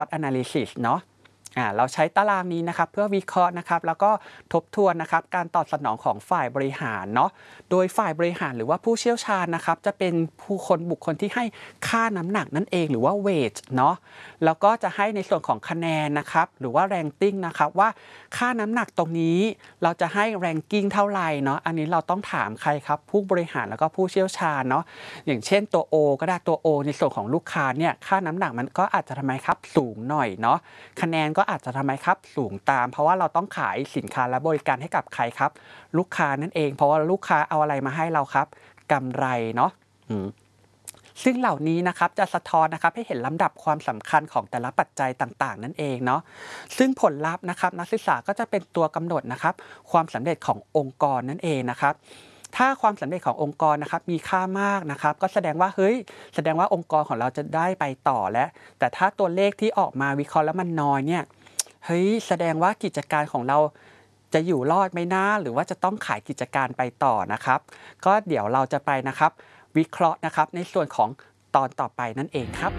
Analysis เนาะเราใช้ตารางนี้นะครับเพื่อวิเคราะห์นะครับแล้วก็ทบทวนนะครับการตอบสนองของฝ่ายบริหารเนาะโดยฝ่ายบริหารหรือว่าผู้เชี่ยวชาญนะครับจะเป็นบุคคลที่ให้ค่าน้ำหนักนั่นเองหรือว่า weight เนาะแล้วก็จะให้ในส่วนของคะแนนนะครับหรือว่า ranking นะครับว่าค่าน้ำหนักตรงนี้เราจะให้ ranking เท่าไหร่เนาะอันนี้เราต้องถามใครครับผู้บริหารแล้วก็ผู้เชี่ยวชาญเนาะอย่างเช่นตัว O ก็ได้ตัว O ในส่วนของลูกค้าเนี่ยค่าน้ำหนักมันก็อาจจะทำไมครับสูงหน่อยเนาะคะแนนก็อาจจะทำไมครับสูงตามเพราะว่าเราต้องขายสินค้าและบริการให้กับใครครับลูกค้านั่นเองเพราะว่าลูกค้าเอาอะไรมาให้เราครับกำไรเนาะซึ่งเหล่านี้นะครับจะสะท้อนนะครับให้เห็นลำดับความสำคัญของแต่ละปัจจัยต่างๆนั่นเองเนาะซึ่งผลลัพธ์นะครับนักศึกษาก็จะเป็นตัวกำหนดนะครับความสำเร็จขององค์กรนั่นเองนะครับถ้าความสำเร็จขององค์กรนะครับมีค่ามากนะครับก็แสดงว่าองค์กรของเราจะได้ไปต่อแล้วแต่ถ้าตัวเลขที่ออกมาวิเคราะห์แล้วมันน้อยเนี่ยแสดงว่ากิจการของเราจะอยู่รอดไหมนะหรือว่าจะต้องขายกิจการไปต่อนะครับก็เดี๋ยวเราจะไปนะครับวิเคราะห์นะครับในส่วนของตอนต่อไปนั่นเองครับ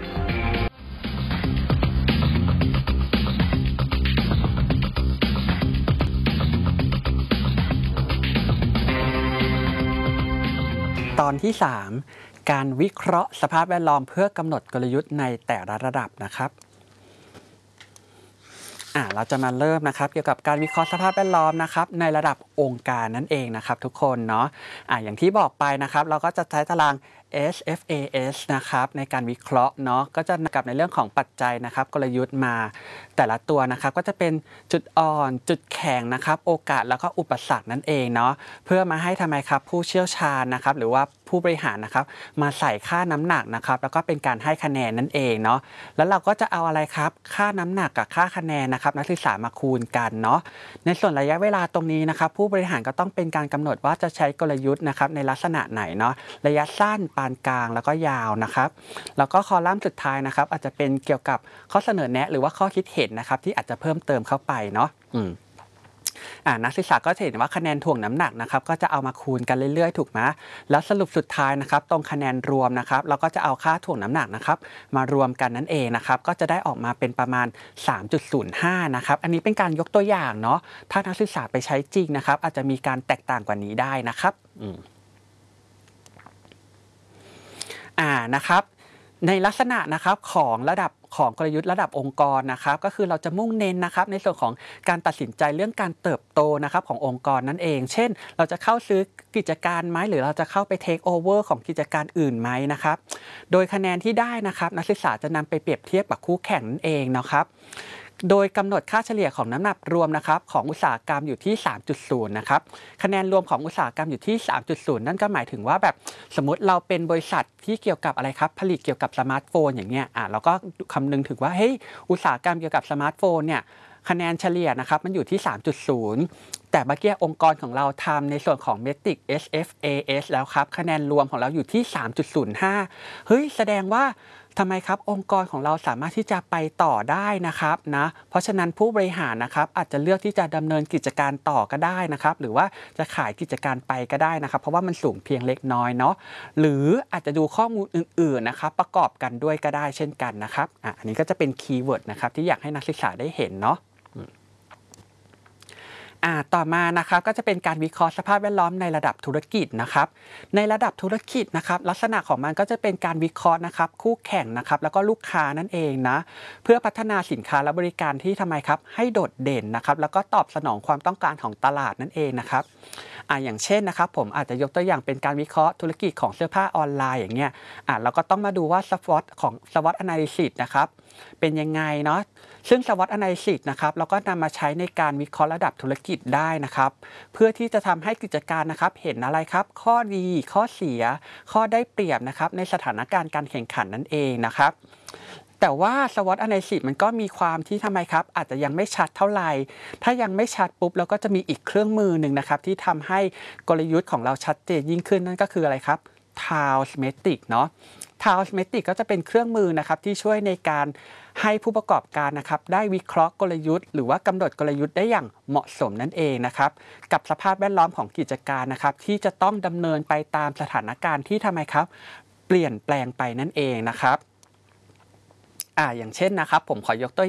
ตอนที่ 3 การวิเคราะห์สภาพแวดล้อมเพื่อกำหนดกลยุทธ์ในแต่ละระดับนะครับเราจะมาเริ่มนะครับเกี่ยวกับการวิเคราะห์สภาพแวดล้อมนะครับในระดับองค์การนั่นเองนะครับทุกคนเนาะอย่างที่บอกไปนะครับเราก็จะใช้ตาราง SFAS นะครับในการวิเคราะห์เนาะก็จะกับในเรื่องของปัจจัยนะครับกลยุทธ์มาแต่ละตัวนะครับก็จะเป็นจุดอ่อนจุดแข็งนะครับโอกาสแล้วก็อุปสรรคนั่นเองเนาะเพื่อมาให้ทำไมครับผู้เชี่ยวชาญนะครับหรือว่าผู้บริหารนะครับมาใส่ค่าน้ำหนักนะครับแล้วก็เป็นการให้คะแนนนั่นเองเนาะแล้วเราก็จะเอาอะไรครับค่าน้ำหนักกับค่าคะแนนนะครับนักศึกษามาคูณกันเนาะในส่วนระยะเวลาตรงนี้นะครับผู้บริหารก็ต้องเป็นการกำหนดว่าจะใช้กลยุทธ์นะครับในลักษณะไหนเนาะระยะสั้นปานกลางแล้วก็ยาวนะครับแล้วก็คอลัมน์สุดท้ายนะครับอาจจะเป็นเกี่ยวกับข้อเสนอแนะหรือว่าข้อคิดเห็นนะครับที่อาจจะเพิ่มเติมเข้าไปเนาะนักศึกษาก็จะเห็นว่าคะแนนถ่วงน้ำหนักนะครับก็จะเอามาคูณกันเรื่อยๆถูกไหมแล้วสรุปสุดท้ายนะครับตรงคะแนนรวมนะครับเราก็จะเอาค่าถ่วงน้ำหนักนะครับมารวมกันนั่นเองนะครับก็จะได้ออกมาเป็นประมาณ 3.05 นะครับอันนี้เป็นการยกตัวอย่างเนาะถ้านักศึกษาไปใช้จริงนะครับอาจจะมีการแตกต่างกว่านี้ได้นะครับนะครับในลักษณะนะครับของระดับของกลยุทธ์ระดับองค์กรนะครับก็คือเราจะมุ่งเน้นนะครับในส่วนของการตัดสินใจเรื่องการเติบโตนะครับขององค์กรนั่นเองเช่นเราจะเข้าซื้อกิจการไหมหรือเราจะเข้าไปเทคโอเวอร์ของกิจการอื่นไหมนะครับโดยคะแนนที่ได้นะครับนักศึกษาจะนำไปเปรียบเทียบกับคู่แข่งนั่นเองนะครับโดยกำหนดค่าเฉลี่ยของน้ำหนักรวมนะครับของอุตสาหกรรมอยู่ที่ 3.0 นะครับคะแนนรวมของอุตสาหกรรมอยู่ที่ 3.0 นั่นก็หมายถึงว่าแบบสมมติเราเป็นบริษัทที่เกี่ยวกับอะไรครับผลิตเกี่ยวกับสมาร์ทโฟนอย่างเงี้ยเราก็คำนึงถึงว่าอุตสาหกรรมเกี่ยวกับสมาร์ทโฟนเนี่ยคะแนนเฉลี่ยนะครับมันอยู่ที่ 3.0 แต่เมื่อกี้องค์กรของเราทำในส่วนของ Metric SFAS แล้วครับคะแนนรวมของเราอยู่ที่ 3.05 แสดงว่าทำไมครับองค์กรของเราสามารถที่จะไปต่อได้นะครับนะเพราะฉะนั้นผู้บริหารนะครับอาจจะเลือกที่จะดำเนินกิจการต่อก็ได้นะครับหรือว่าจะขายกิจการไปก็ได้นะครับเพราะว่ามันสูงเพียงเล็กน้อยเนาะหรืออาจจะดูข้อมูลอื่นๆนะครับประกอบกันด้วยก็ได้เช่นกันนะครับอันนี้ก็จะเป็นคีย์เวิร์ดนะครับที่อยากให้นักศึกษาได้เห็นเนาะต่อมานะครับก็จะเป็นการวิเคราะห์สภาพแวดล้อมในระดับธุรกิจนะครับในระดับธุรกิจนะครับลักษณะของมันก็จะเป็นการวิเคราะห์นะครับคู่แข่งนะครับแล้วก็ลูกค้านั่นเองนะเพื่อพัฒนาสินค้าและบริการที่ทำไมครับให้โดดเด่นนะครับแล้วก็ตอบสนองความต้องการของตลาดนั่นเองนะครับอย่างเช่นนะครับผมอาจจะยกตัวอย่างเป็นการวิเคราะห์ธุรกิจของเสื้อผ้าออนไลน์อย่างเงี้ยเราก็ต้องมาดูว่าSWOT Analysis นะครับเป็นยังไงเนาะซึ่ง SWOT Analysis นะครับเราก็นำมาใช้ในการวิเคราะห์ระดับธุรกิจได้นะครับเพื่อที่จะทำให้กิจการนะครับเห็นอะไรครับข้อดีข้อเสียข้อได้เปรียบนะครับในสถานการณ์การแข่งขันนั่นเองนะครับแต่ว่า SWOT Analysis มันก็มีความที่ทำไมครับอาจจะยังไม่ชัดเท่าไหร่ถ้ายังไม่ชัดปุ๊บเราก็จะมีอีกเครื่องมือหนึ่งนะครับที่ทำให้กลยุทธ์ของเราชัดเจนยิ่งขึ้นนั่นก็คืออะไรครับ Townsmetric เนาะ Townsmetric ก็จะเป็นเครื่องมือนะครับที่ช่วยในการให้ผู้ประกอบการนะครับได้วิเคราะห์กลยุทธ์หรือว่ากำหนดกลยุทธ์ได้อย่างเหมาะสมนั่นเองนะครับกับสภาพแวดล้อมของกิจการนะครับที่จะต้องดำเนินไปตามสถานการณ์ที่ทำไมครับเปลี่ยนแปลงไปนั่นเองนะครับอย่างเช่นนะครับผมขอยกตัว